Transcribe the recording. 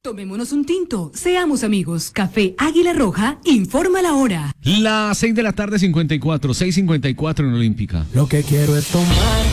Tomémonos un tinto, seamos amigos. Café Águila Roja, informa la hora. Las 6 de la tarde, 54, 6:54 en Olímpica. Lo que quiero es tomar